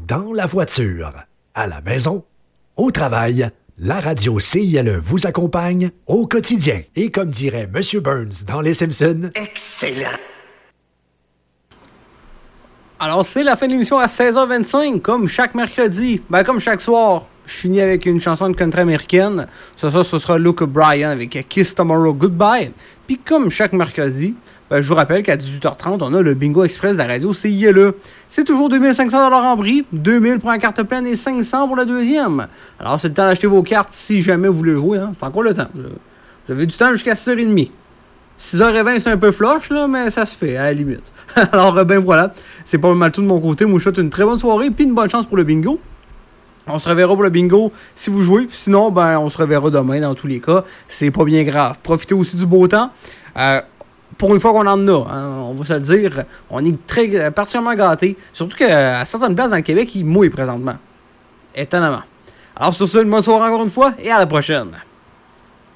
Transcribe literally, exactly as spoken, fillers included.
dans la voiture, à la maison, au travail, la radio C I L E vous accompagne au quotidien. Et comme dirait M. Burns dans Les Simpsons, excellent! Alors, c'est la fin de l'émission à seize heures vingt-cinq, comme chaque mercredi. Ben, comme chaque soir, je finis avec une chanson de country américaine. Ce soir, ce sera Luke Bryan avec Kiss Tomorrow Goodbye. Puis, comme chaque mercredi, ben, je vous rappelle qu'à dix-huit heures trente, on a le Bingo Express de la radio C I L E. C'est toujours deux mille cinq cents dollars en prix, deux mille pour la carte pleine et cinq cents pour la deuxième. Alors, c'est le temps d'acheter vos cartes si jamais vous voulez jouer. Hein. C'est encore le temps. Vous avez du temps jusqu'à six heures trente. six heures vingt, c'est un peu floche, là, mais ça se fait, à la limite. Alors, ben voilà, c'est pas mal tout de mon côté. Moi, je souhaite une très bonne soirée, puis une bonne chance pour le bingo. On se reverra pour le bingo si vous jouez. Sinon, ben, on se reverra demain dans tous les cas. C'est pas bien grave. Profitez aussi du beau temps. Euh, pour une fois qu'on en a, hein, on va se le dire, on est très particulièrement gâtés. Surtout qu'à certaines places dans le Québec, il mouille présentement. Étonnamment. Alors, sur ce, une bonne soirée encore une fois, et à la prochaine.